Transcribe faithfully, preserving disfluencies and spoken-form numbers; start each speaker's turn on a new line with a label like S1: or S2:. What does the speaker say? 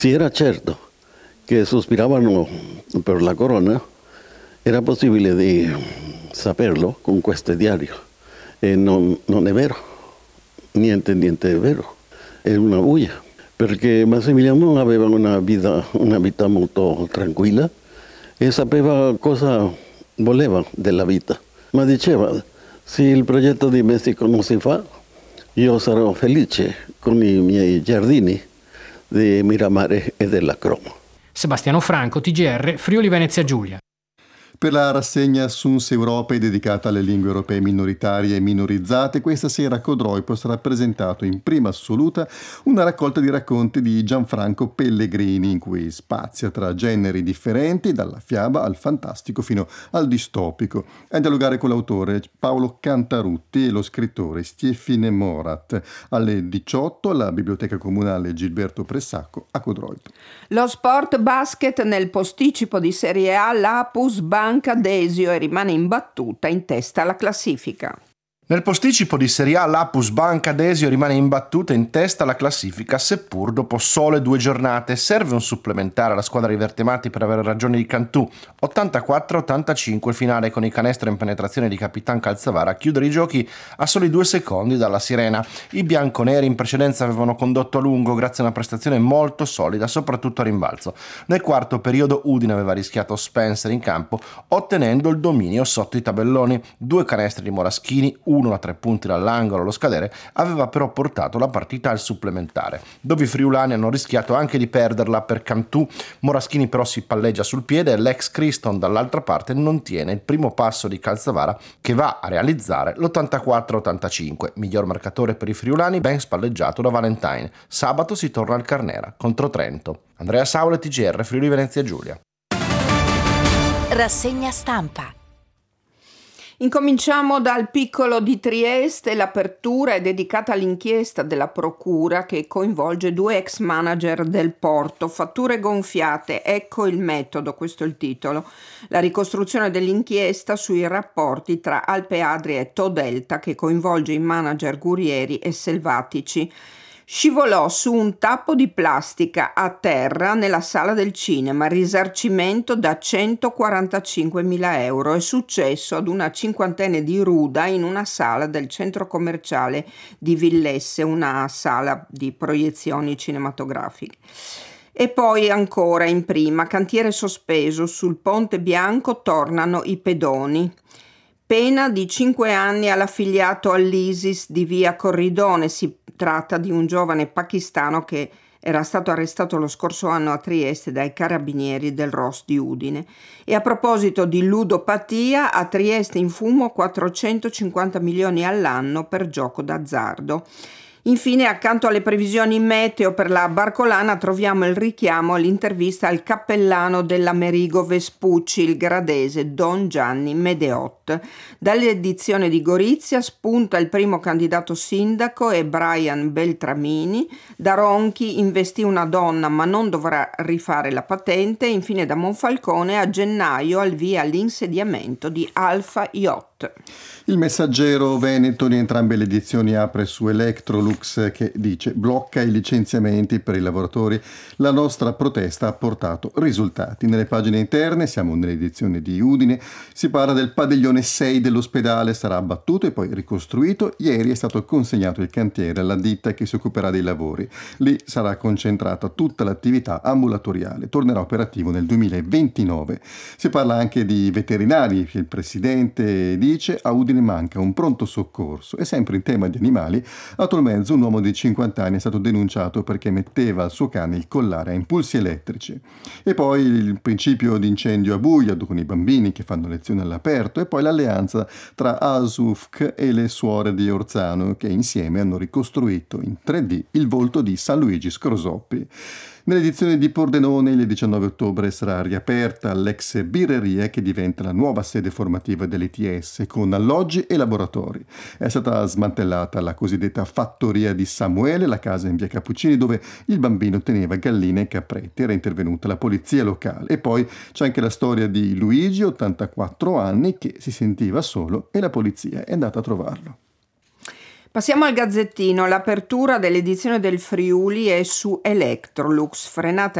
S1: Si era certo che sospiravano per la corona, era possibile di saperlo con questo diario. E non, non è vero, niente, niente è vero, è una bugia, perché Massimiliano aveva una vita, una vita molto tranquilla e sapeva cosa voleva della vita. Ma diceva, se il progetto di Messico non si fa, io sarò felice con i miei giardini di Miramare e della Croma.
S2: Sebastiano Franco, T G R, Friuli Venezia Giulia.
S3: Per la rassegna Suns Europe dedicata alle lingue europee minoritarie e minorizzate, questa sera a Codroipo sarà presentato in prima assoluta una raccolta di racconti di Gianfranco Pellegrini, in cui spazia tra generi differenti, dalla fiaba al fantastico fino al distopico. A dialogare con l'autore Paolo Cantarutti e lo scrittore Stiefine Morat. Alle diciotto alla Biblioteca Comunale Gilberto Pressacco a Codroipo.
S4: Lo sport basket nel posticipo di Serie A, l'Apus Banca Desio e rimane imbattuta in testa alla classifica.
S5: Nel posticipo di Serie A l'Apus Banca Desio rimane imbattuta in testa alla classifica, seppur dopo sole due giornate. Serve un supplementare alla squadra di Vertemati per avere ragione di Cantù. ottantaquattro ottantacinque finale, con il canestro in penetrazione di Capitan Calzavara a chiudere i giochi a soli due secondi dalla sirena. I bianconeri in precedenza avevano condotto a lungo grazie a una prestazione molto solida, soprattutto a rimbalzo. Nel quarto periodo Udine aveva rischiato Spencer in campo, ottenendo il dominio sotto i tabelloni. Due canestri di Moraschini, uno a tre punti dall'angolo allo scadere, aveva però portato la partita al supplementare, dove i friulani hanno rischiato anche di perderla per Cantù. Moraschini però si palleggia sul piede e l'ex Criston dall'altra parte non tiene il primo passo di Calzavara, che va a realizzare l'ottantaquattro ottantacinque. Miglior marcatore per i friulani, ben spalleggiato da Valentine. Sabato si torna al Carnera contro Trento. Andrea Saule, T G R, Friuli Venezia Giulia.
S6: Rassegna stampa.
S4: Incominciamo dal piccolo di Trieste. L'apertura è dedicata all'inchiesta della procura che coinvolge due ex manager del porto. Fatture gonfiate, ecco il metodo, questo è il titolo. La ricostruzione dell'inchiesta sui rapporti tra Alpe Adria e Todelta, che coinvolge i manager Gurieri e Selvatici. Scivolò su un tappo di plastica a terra nella sala del cinema, risarcimento da centoquarantacinquemila euro. È successo ad una cinquantenne di Ruda in una sala del centro commerciale di Villesse, una sala di proiezioni cinematografiche. E poi ancora in prima, cantiere sospeso, sul Ponte Bianco tornano i pedoni. Pena di cinque anni all'affiliato all'ISIS di via Corridone. Si tratta di un giovane pakistano che era stato arrestato lo scorso anno a Trieste dai carabinieri del R O S di Udine. E a proposito di ludopatia, a Trieste in fumo quattrocentocinquanta milioni all'anno per gioco d'azzardo. Infine, accanto alle previsioni meteo per la Barcolana, troviamo il richiamo all'intervista al cappellano dell'Amerigo Vespucci, il gradese Don Gianni Medeot. Dall'edizione di Gorizia spunta il primo candidato sindaco e Brian Beltramini. Da Ronchi investì una donna ma non dovrà rifare la patente. Infine da Monfalcone a gennaio al via l'insediamento di Alfa Yacht.
S3: Il Messaggero Veneto di entrambe le edizioni apre su Electrolux, che dice: blocca i licenziamenti per i lavoratori, la nostra protesta ha portato risultati. Nelle pagine interne, siamo nell'edizione di Udine, si parla del padiglione sei dell'ospedale, sarà abbattuto e poi ricostruito. Ieri è stato consegnato il cantiere alla ditta che si occuperà dei lavori. Lì sarà concentrata tutta l'attività ambulatoriale, tornerà operativo nel duemilaventinove. Si parla anche di veterinari, il presidente dice: a Udine manca un pronto soccorso. E sempre in tema di animali, a Tolmezzo un uomo di cinquanta anni è stato denunciato perché metteva al suo cane il collare a impulsi elettrici. E poi il principio di incendio a buio con i bambini che fanno lezione all'aperto, e poi l'alleanza tra ASUFC e le suore di Orzano, che insieme hanno ricostruito in tre D il volto di San Luigi Scrosoppi. Nell'edizione di Pordenone il diciannove ottobre sarà riaperta l'ex birreria, che diventa la nuova sede formativa dell'I T S con alloggi e laboratori. È stata smantellata la cosiddetta fattoria di Samuele, la casa in via Cappuccini dove il bambino teneva galline e capretti. Era intervenuta la polizia locale. E poi c'è anche la storia di Luigi, ottantaquattro anni, che si sentiva solo e la polizia è andata a trovarlo.
S4: Passiamo al Gazzettino. L'apertura dell'edizione del Friuli è su Electrolux, frenata